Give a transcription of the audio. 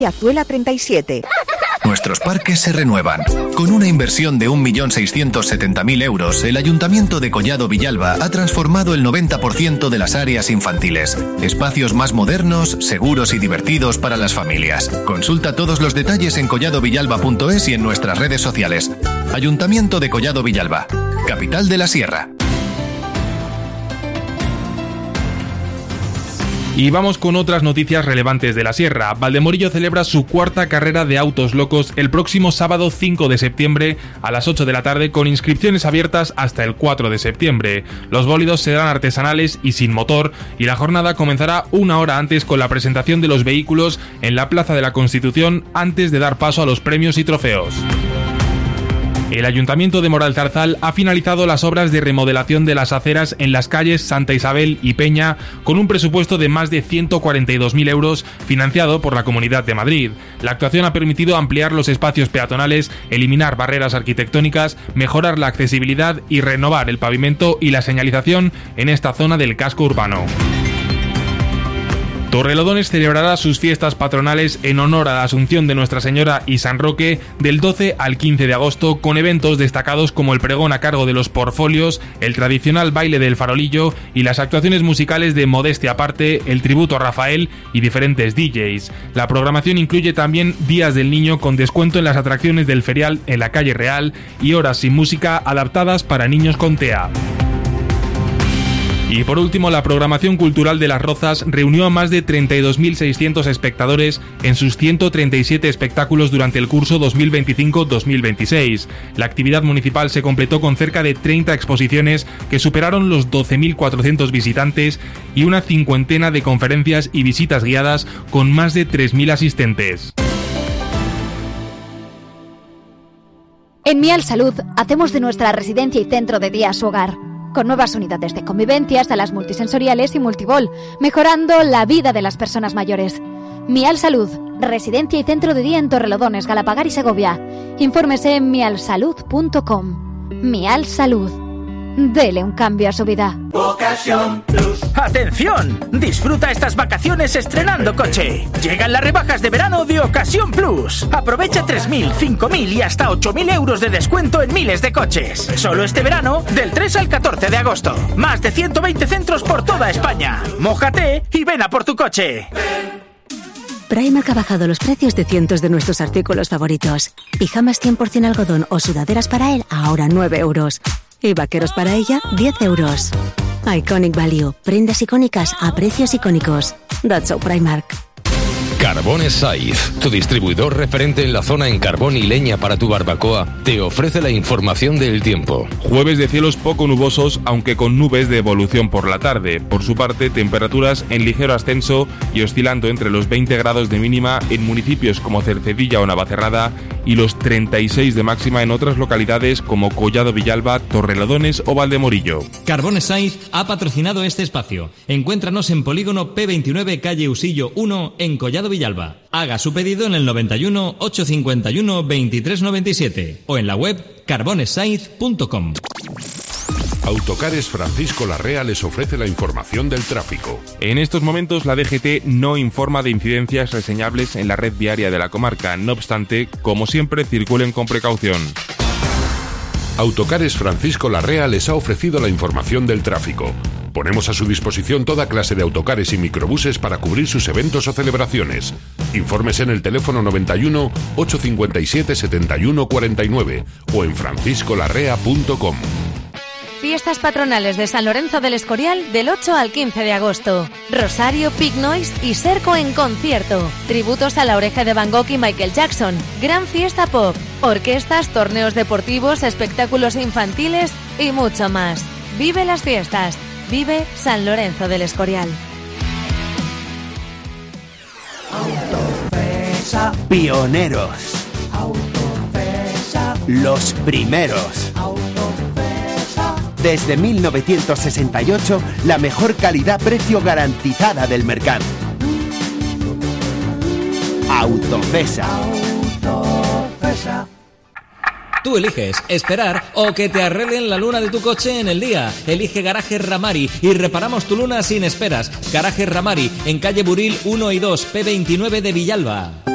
Azuela 37. Nuestros parques se renuevan. Con una inversión de 1.670.000 euros, el Ayuntamiento de Collado Villalba ha transformado el 90% de las áreas infantiles. Espacios más modernos, seguros y divertidos para las familias. Consulta todos los detalles en colladovillalba.es y en nuestras redes sociales. Ayuntamiento de Collado Villalba, capital de la Sierra. Y vamos con otras noticias relevantes de la Sierra. Valdemorillo celebra su cuarta carrera de autos locos el próximo sábado 5 de septiembre a las 8 de la tarde con inscripciones abiertas hasta el 4 de septiembre. Los bólidos serán artesanales y sin motor y la jornada comenzará una hora antes con la presentación de los vehículos en la Plaza de la Constitución antes de dar paso a los premios y trofeos. El Ayuntamiento de Moralzarzal ha finalizado las obras de remodelación de las aceras en las calles Santa Isabel y Peña con un presupuesto de más de 142.000 euros financiado por la Comunidad de Madrid. La actuación ha permitido ampliar los espacios peatonales, eliminar barreras arquitectónicas, mejorar la accesibilidad y renovar el pavimento y la señalización en esta zona del casco urbano. Torrelodones celebrará sus fiestas patronales en honor a la Asunción de Nuestra Señora y San Roque del 12 al 15 de agosto con eventos destacados como el pregón a cargo de los portfolios, el tradicional baile del farolillo y las actuaciones musicales de Modestia Aparte, el tributo a Rafael y diferentes DJs. La programación incluye también días del niño con descuento en las atracciones del ferial en la calle Real y horas sin música adaptadas para niños con TEA. Y por último, la programación cultural de Las Rozas reunió a más de 32.600 espectadores en sus 137 espectáculos durante el curso 2025-2026. La actividad municipal se completó con cerca de 30 exposiciones que superaron los 12.400 visitantes y una cincuentena de conferencias y visitas guiadas con más de 3.000 asistentes. En Mial Salud hacemos de nuestra residencia y centro de día su hogar, con nuevas unidades de convivencia, salas multisensoriales y multibol, mejorando la vida de las personas mayores. Mial Salud, residencia y centro de día en Torrelodones, Galapagar y Segovia. Infórmese en mialsalud.com. Mial Salud. Dele un cambio a su vida. Ocasión Plus. ¡Atención! Disfruta estas vacaciones estrenando coche. Llegan las rebajas de verano de Ocasión Plus. Aprovecha 3.000, 5.000 y hasta 8.000 euros de descuento en miles de coches. Solo este verano, del 3 al 14 de agosto. Más de 120 centros por toda España. Mójate y ven a por tu coche. Primark ha bajado los precios de cientos de nuestros artículos favoritos. Pijamas 100% algodón o sudaderas para él, ahora 9 euros. Y vaqueros para ella, 10 euros. Iconic Value. Prendas icónicas a precios icónicos. That's so Primark. Carbones Saiz, tu distribuidor referente en la zona en carbón y leña para tu barbacoa, te ofrece la información del tiempo. Jueves de cielos poco nubosos, aunque con nubes de evolución por la tarde. Por su parte, temperaturas en ligero ascenso y oscilando entre los 20 grados de mínima en municipios como Cercedilla o Navacerrada y los 36 de máxima en otras localidades como Collado Villalba, Torrelodones o Valdemorillo. Carbones Saiz ha patrocinado este espacio. Encuéntranos en Polígono P29, calle Usillo 1, en Collado Villalba. Haga su pedido en el 91 851 2397 o en la web carbonesaiz.com. Autocares Francisco Larrea les ofrece la información del tráfico. En estos momentos la DGT no informa de incidencias reseñables en la red viaria de la comarca. No obstante, como siempre, circulen con precaución. Autocares Francisco Larrea les ha ofrecido la información del tráfico. Ponemos a su disposición toda clase de autocares y microbuses para cubrir sus eventos o celebraciones. Infórmese en el teléfono 91 857 71 49 o en franciscolarrea.com. Fiestas patronales de San Lorenzo del Escorial del 8 al 15 de agosto. Rosario, Pig Noise y Serco en concierto. Tributos a La Oreja de Van Gogh y Michael Jackson. Gran fiesta pop. Orquestas, torneos deportivos, espectáculos infantiles y mucho más. Vive las fiestas. Vive San Lorenzo del Escorial. Autofesa. Pioneros. Autofesa. Los primeros. Desde 1968, la mejor calidad-precio garantizada del mercado. Autofesa. Autofesa. Tú eliges esperar o que te arreglen la luna de tu coche en el día. Elige Garajes Ramari y reparamos tu luna sin esperas. Garajes Ramari, en calle Buril 1 y 2, P29 de Villalba.